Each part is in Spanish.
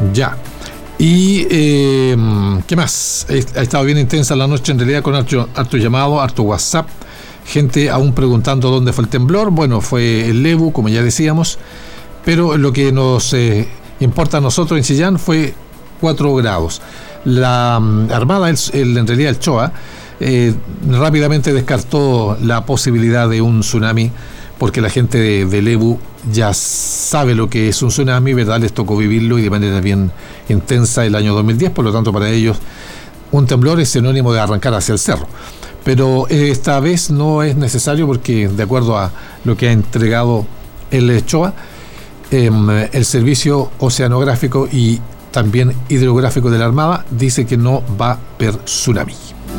Ya. Y ¿qué más? Ha estado bien intensa la noche en realidad, con harto llamado, harto WhatsApp, gente aún preguntando dónde fue el temblor. Bueno, fue el Lebu, como ya decíamos, pero lo que nos importa a nosotros en Chillán fue 4 grados. La Armada, en realidad el CHOA, rápidamente descartó la posibilidad de un tsunami, porque la gente de Lebu ya sabe lo que es un tsunami, ¿verdad? Les tocó vivirlo y de manera bien intensa el año 2010, por lo tanto para ellos un temblor es sinónimo de arrancar hacia el cerro. Pero esta vez no es necesario, porque de acuerdo a lo que ha entregado el CHOA, el Servicio Oceanográfico y también Hidrográfico de la Armada dice que no va a haber tsunami.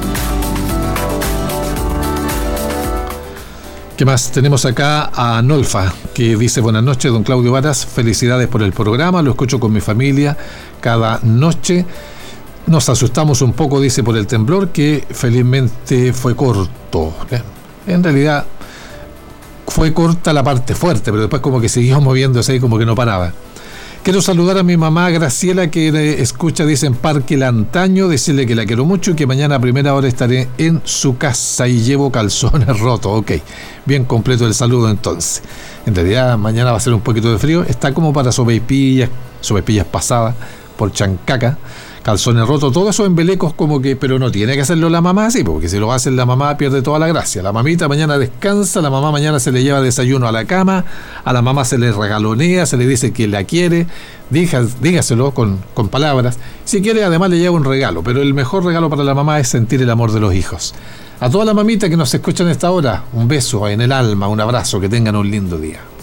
¿Qué más? Tenemos acá a Nolfa, que dice: buenas noches, don Claudio Varas, felicidades por el programa, lo escucho con mi familia cada noche. Nos asustamos un poco, dice, por el temblor, que felizmente fue corto. En realidad fue corta la parte fuerte, pero después como que siguió moviéndose y como que no paraba. Quiero saludar a mi mamá Graciela, que escucha, dice, en Parque Lantaño, decirle que la quiero mucho y que mañana a primera hora estaré en su casa y llevo calzones rotos. Ok, bien completo el saludo entonces. En realidad mañana va a ser un poquito de frío, está como para sopaipillas pasadas por chancaca, calzones rotos, todo eso en embelecos como que, pero no tiene que hacerlo la mamá así, porque si lo hace la mamá pierde toda la gracia. La mamita mañana descansa, la mamá mañana se le lleva desayuno a la cama, a la mamá se le regalonea, se le dice que la quiere, dígaselo con palabras. Si quiere, además le lleva un regalo, pero el mejor regalo para la mamá es sentir el amor de los hijos. A toda la mamita que nos escucha en esta hora, un beso en el alma, un abrazo, que tengan un lindo día.